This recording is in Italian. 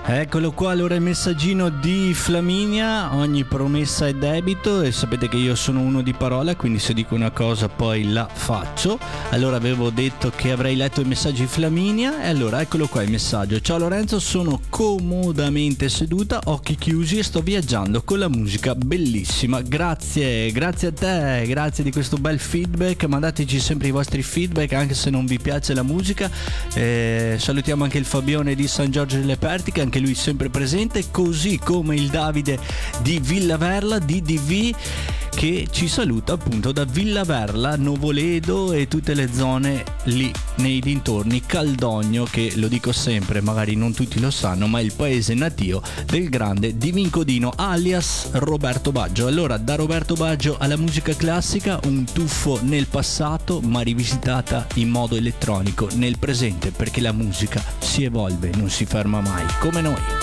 Eccolo qua, allora il messaggino di Flaminia: ogni promessa è debito, e sapete che io sono uno di parola, quindi se dico una cosa poi la faccio. Allora avevo detto che avrei letto il messaggio di Flaminia, e allora eccolo qua il messaggio. Ciao Lorenzo, sono comodamente seduta, occhi chiusi, e sto viaggiando con la musica bellissima. Grazie a te, grazie di questo bel feedback. Mandateci sempre i vostri feedback anche se non vi piace la musica. Salutiamo anche il Fabione di San Giorgio delle Pertiche, anche lui sempre presente, così come il Davide di Villaverla DDV, che ci saluta appunto da Villaverla, Novoledo e tutte le zone lì nei dintorni, Caldogno, che lo dico sempre, magari non tutti lo sanno, ma è il paese natio del grande Di Vincodino alias Roberto Baggio. Allora, da Roberto Baggio alla musica classica, un tuffo nel passato ma rivisitata in modo elettronico nel presente, perché la musica si evolve, non si ferma mai, come noi.